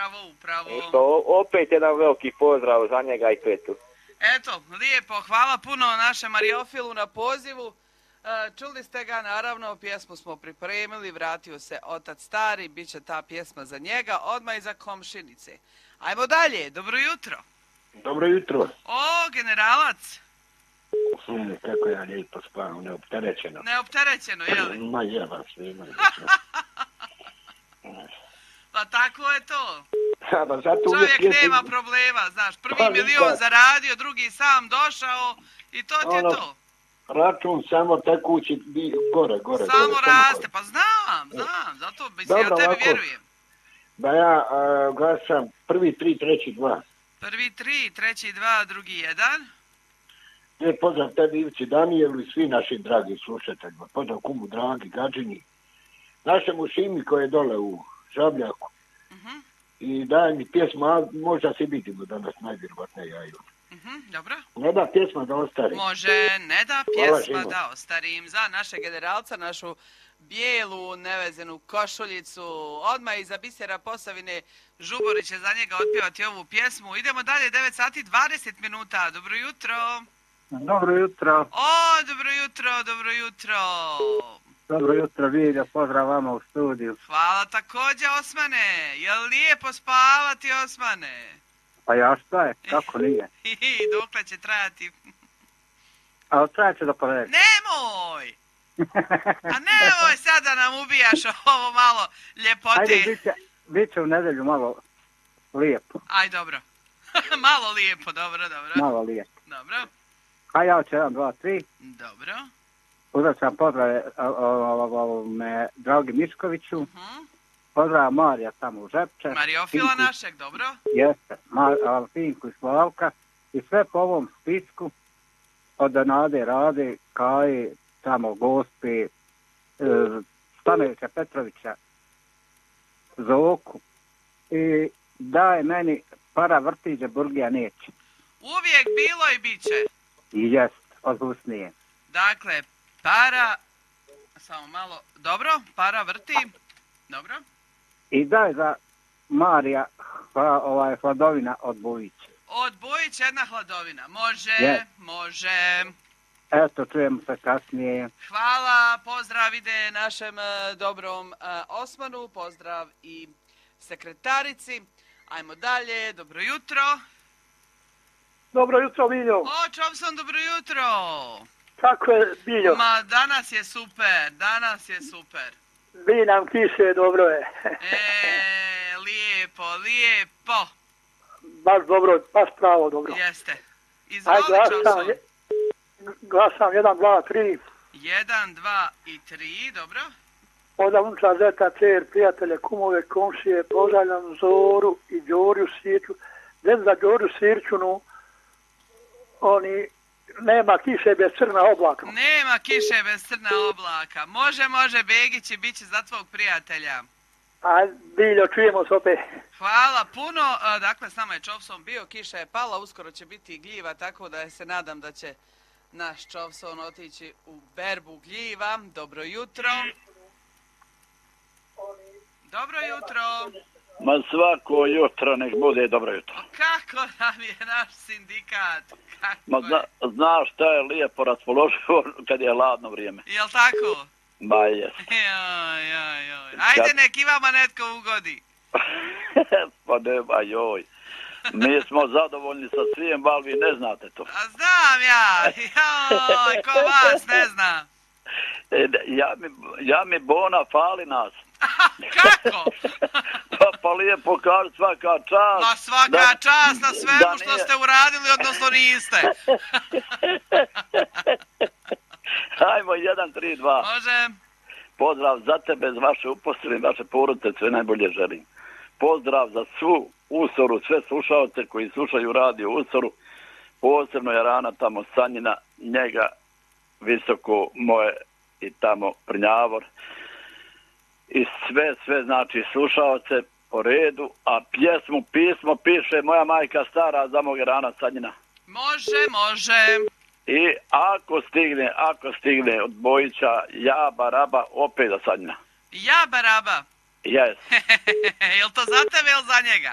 upravo. Eto, opet jedan veliki pozdrav za njega i Petu. Eto, lijepo, hvala puno našem Mariofilu na pozivu. Čuli ste ga, naravno, pjesmu smo pripremili, vratio se otac stari, bit će ta pjesma za njega, odmah i za komšinice. Ajmo dalje, dobro jutro. Dobro jutro. O, generalac. Kako ja lijepo spavam, neopterećeno. Neopterećeno, jeli? Ma jeba se, ima. Pa tako je to. Čovjek nema problema, znaš, prvi milion zaradio, drugi sam došao i to ti je to. Račun samo tekući gore. Samo raste, pa znam, zato mislim, ja tebi vjerujem. Da ja glasam prvi 3, treći 2. Prvi 3, treći 2, drugi 1. Pozdrav tebi Ivci Danijelu i svi naši dragi slušateljima. Pozdrav kumu Dragi Gađini. Našemu Šimi koji je dole u Žabljaku. I daj mi pjesmu, a možda se vidimo danas najvjerovatnije ja i on. Dobro. Ne da pjesma da ostarim. Može, ne da pjesma da ostarim. Za naše generalca, našu bijelu nevezenu košuljicu, odmah iza Bisera Posavine Žuborić će za njega otpjevati ovu pjesmu. Idemo dalje, 9 sati 20 minuta. Dobro jutro. Dobro jutro. O, dobro jutro, dobro jutro. Dobro jutro, Vilja, pozdrav vama u studiju. Hvala također, Osmane. Je li lijepo spavati, Osmane? Pa ja šta je, kako nije? Dokle će trajati? Ali trajat će do ponedjeljka. Nemoj! A nemoj sad da nam ubijaš ovo malo ljepote. Ajde, bit će u nedelju malo lijepo. Aj, dobro. Malo lijepo, dobro. Malo lijepo. Dobro. Aj, ja ću 1, 2, 3. Dobro. Uzat sam pozdrave me Dragi Miškoviću. Pozdrav Marija tamo u Žepče. Mariofila našeg, dobro. Jeste, Finku i Slavka. I sve po ovom spisku od Nade Rade, Kaji, tamo Gospi, Stanovića Petrovića, Zoku. I daj meni para vrtiđe, Burgija neće. Uvijek bilo i bit će. I jest, odgusnije. Dakle, para, samo malo, dobro, para vrti, dobro. I daj za Marija hladovina od Bojića. Od Bojića jedna hladovina, može. Eto, čujemo se kasnije. Hvala, pozdrav ide našem dobrom Osmanu, pozdrav i sekretarici. Ajmo dalje, dobro jutro. Dobro jutro, Miljo. O, Čopson, dobro jutro. Kako je, Miljo? Ma, danas je super. Vi nam kiše, dobro je. Lijepo. Baš dobro, baš pravo dobro. Jeste. Izvoli, Čopson. Glasam 1, 2, 3. 1, 2 i 3, dobro. Onda unča zeta, cer, prijatelje, kumove, komšije, pozdravljam Zoru i Đorju Sirću. Gdje za Đorju Sirćunu, oni, nema kiše bez crna oblaka. Nema kiše bez crna oblaka. Može, Begić, bit će za tvog prijatelja. A, Biljo, čujemo se opet. Hvala puno. Dakle, s nama je Čopson bio, kiša je pala, uskoro će biti gljiva, tako da se nadam da će naš Čopson otići u berbu gljiva. Dobro jutro. Dobro jutro. Ma svako jutro nek bude dobro jutro. Kako nam je naš sindikat? Znaš šta je lijepo raspoloživo kad je hladno vrijeme. Jel' tako? Ba jes. Joj. Ajde nek i vama netko ugodi. Pa nema joj. Mi smo zadovoljni sa svim, ali vi ne znate to. A znam ja. Joj, ko vas ne zna. Ja mi Bona fali nas. Kako? Pa lijepo kaže svaka čast. Ma svaka čast na svemu što ste uradili, odnosno niste. Hajmo 1, 3, 2. Može. Pozdrav za tebe, za vaše uposlenih, vaše porodice, sve najbolje želim. Pozdrav za svu Usoru, sve slušalce koji slušaju radio Usoru, posebno Jarana tamo Sanjina, njega visoko moje i tamo Prnjavor. I sve znači slušalce po redu, a pismo piše moja majka stara za mog Jarana Sanjina. Može. I ako stigne od Bojića Jaba Raba opet za Sanjina. Jaba Raba? Yes. Jel to za tebe ili za njega?